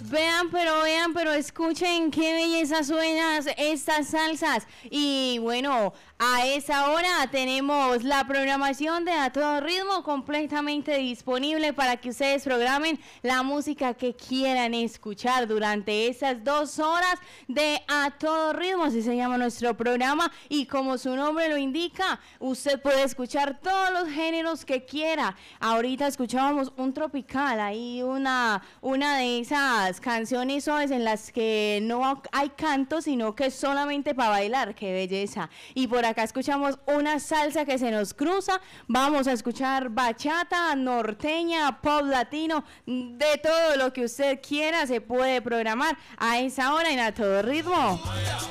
Vean, pero escuchen qué belleza suenan estas salsas. Y bueno, a esa hora tenemos la programación de A Todo Ritmo completamente disponible para que ustedes programen la música que quieran escuchar durante esas 2 horas de A Todo Ritmo, así se llama nuestro programa. Y como su nombre lo indica, usted puede escuchar todos los géneros que quiera. Ahorita escuchábamos un tropical, ahí una de esas canciones suaves en las que no hay canto, sino que es solamente para bailar. ¡Qué belleza! Y por acá escuchamos una salsa que se nos cruza. Vamos a escuchar bachata, norteña, pop latino, de todo lo que usted quiera se puede programar a esa hora en A Todo Ritmo.